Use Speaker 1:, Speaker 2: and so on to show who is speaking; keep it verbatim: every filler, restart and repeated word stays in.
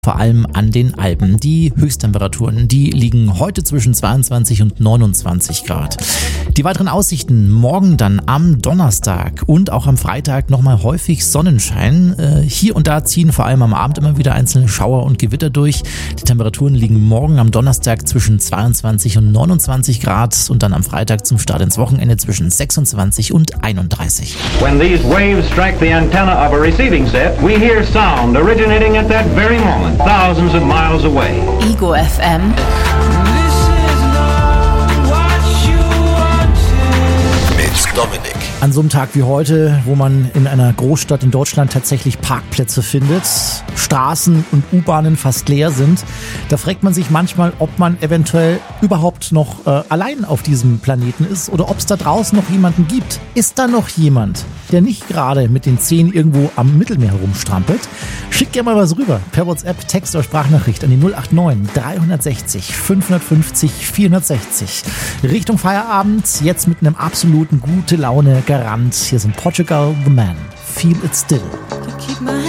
Speaker 1: Vor allem an den Alpen. Die Höchsttemperaturen, die liegen heute zwischen zweiundzwanzig und neunundzwanzig Grad. Die weiteren Aussichten morgen dann am Donnerstag und auch am Freitag nochmal häufig Sonnenschein. Äh, hier und da ziehen vor allem am Abend immer wieder einzelne Schauer und Gewitter durch. Die Temperaturen liegen morgen am Donnerstag zwischen zweiundzwanzig und neunundzwanzig Grad und dann am Freitag zum Start ins Wochenende zwischen sechsundzwanzig und einunddreißig.
Speaker 2: When these waves strike the antenna of a receiving set, we hear sound originating at that very moment, thousands of miles away.
Speaker 3: Ego F M.
Speaker 4: Dominik.
Speaker 1: An so einem Tag wie heute, wo man in einer Großstadt in Deutschland tatsächlich Parkplätze findet, Straßen und U-Bahnen fast leer sind, da fragt man sich manchmal, ob man eventuell überhaupt noch äh, allein auf diesem Planeten ist oder ob es da draußen noch jemanden gibt. Ist da noch jemand, der nicht gerade mit den Zehen irgendwo am Mittelmeer rumstrampelt? Schickt gerne mal was rüber per WhatsApp, Text oder Sprachnachricht an die null acht neun dreihundertsechzig fünfhundertfünfzig vierhundertsechzig. Richtung Feierabend, jetzt mit einem absoluten gute Laune Garant. Hier sind Portugal The Man. Feel It Still.